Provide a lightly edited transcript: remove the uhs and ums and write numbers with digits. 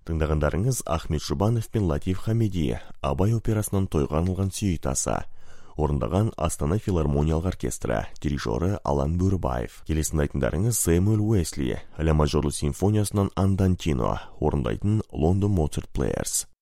Тыңдағандарыңыз Ахмет Жұбанов пен Латиф Хамиди Абай операсынан тойға арналған сүйі тасы. Орындаған Астана филармониялық оркестрі, дирижері Алан Бөрібаев. Келесін айтындарыңыз Сэмюэл Уэсли, ля мажорлы симфониясынан Андантино, орындайтын Лондон Моцарт Плеерс.